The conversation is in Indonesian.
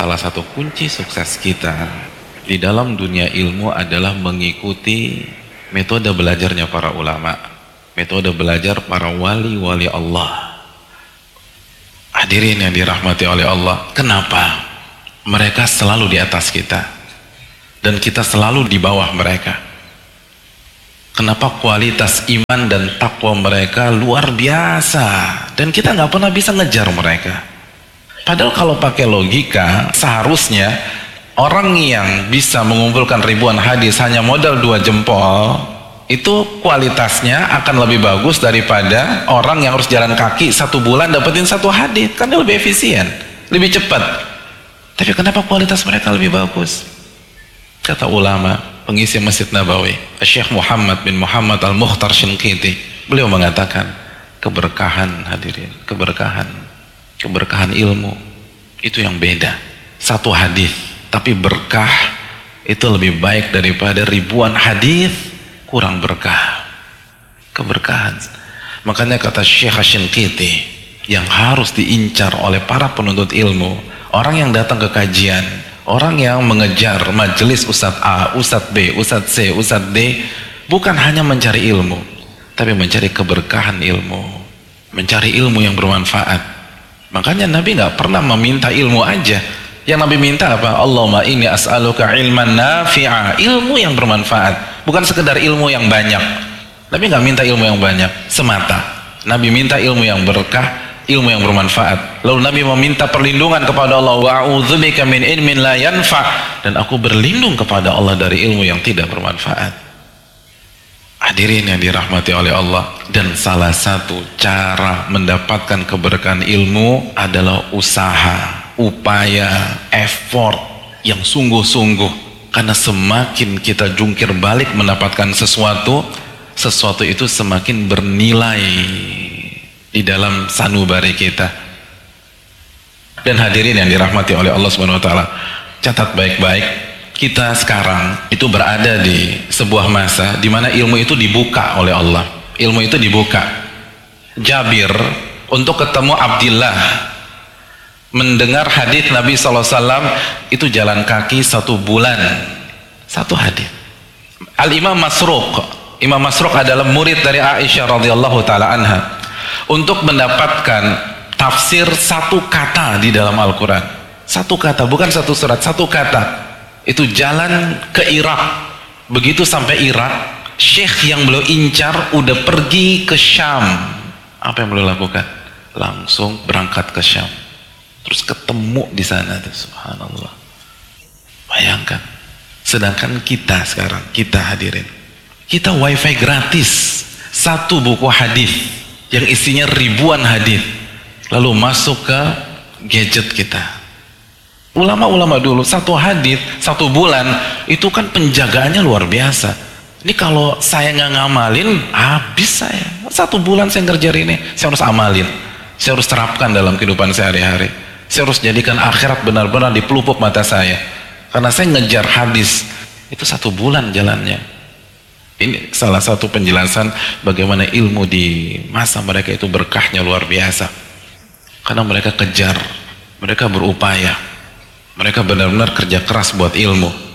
salah satu kunci sukses kita di dalam dunia ilmu adalah mengikuti metode belajarnya para ulama, metode belajar para wali-wali Allah. Hadirin yang dirahmati oleh Allah, kenapa? Mereka selalu di atas kita dan kita selalu di bawah mereka. Kenapa kualitas iman dan takwa mereka luar biasa dan kita nggak pernah bisa ngejar mereka? Padahal kalau pakai logika, seharusnya orang yang bisa mengumpulkan ribuan hadis hanya modal 2 jempol, itu kualitasnya akan lebih bagus daripada orang yang harus jalan kaki 1 bulan dapetin 1 hadis. Kan dia lebih efisien, lebih cepat. Tapi kenapa kualitas mereka lebih bagus? Kata ulama pengisi Masjid Nabawi, Syekh Muhammad bin Muhammad Al-Mukhtar Shinqiti, beliau mengatakan keberkahan, hadirin, keberkahan ilmu itu yang beda. 1 hadis tapi berkah itu lebih baik daripada ribuan hadis kurang berkah. Keberkahan. Makanya kata Syekh Shinqiti, yang harus diincar oleh para penuntut ilmu, orang yang datang ke kajian, orang yang mengejar majelis Ustadz A, Ustadz B, Ustadz C, Ustadz D, bukan hanya mencari ilmu, tapi mencari keberkahan ilmu, mencari ilmu yang bermanfaat. Makanya Nabi nggak pernah meminta ilmu aja. Yang Nabi minta apa? Allahumma inni as'aluka ilman nafi'a, ilmu yang bermanfaat, bukan sekedar ilmu yang banyak. Nabi nggak minta ilmu yang banyak semata. Nabi minta ilmu yang berkah, ilmu yang bermanfaat. Lalu Nabi meminta perlindungan kepada Allah, wa a'udzubika min ilmin la yanfa', dan aku berlindung kepada Allah dari ilmu yang tidak bermanfaat. Hadirin yang dirahmati oleh Allah, dan salah satu cara mendapatkan keberkahan ilmu adalah usaha, upaya, effort yang sungguh-sungguh. Karena semakin kita jungkir balik mendapatkan sesuatu itu semakin bernilai di dalam sanubari kita. Dan hadirin yang dirahmati oleh Allah Subhanahu wa taala, catat baik-baik, kita sekarang itu berada di sebuah masa di mana ilmu itu dibuka oleh Allah. Ilmu itu dibuka. Jabir untuk ketemu Abdillah, mendengar hadis Nabi SAW itu jalan kaki 1 bulan, 1 hadis. Al-Imam Masruq, Imam Masruq adalah murid dari Aisyah radhiyallahu taala anha. Untuk mendapatkan tafsir 1 kata di dalam Al-Quran, 1 kata, bukan 1 surat, 1 kata, itu jalan ke Irak. Begitu sampai Irak, syekh yang beliau incar udah pergi ke Syam. Apa yang beliau lakukan? Langsung berangkat ke Syam, terus ketemu di sana. Subhanallah, bayangkan. Sedangkan kita sekarang, kita hadirin, kita wifi gratis, 1 buku hadis yang isinya ribuan hadis, lalu masuk ke gadget kita. Ulama-ulama dulu 1 hadis 1 bulan itu kan penjagaannya luar biasa. Ini kalau saya nggak ngamalin, habis saya. 1 bulan saya ngerjain ini, saya harus amalin, saya harus terapkan dalam kehidupan sehari-hari, saya harus jadikan akhirat benar-benar di pelupuk mata saya. Karena saya ngejar hadis itu 1 bulan jalannya. Ini salah satu penjelasan bagaimana ilmu di masa mereka itu berkahnya luar biasa. Karena mereka kejar, mereka berupaya, mereka benar-benar kerja keras buat ilmu.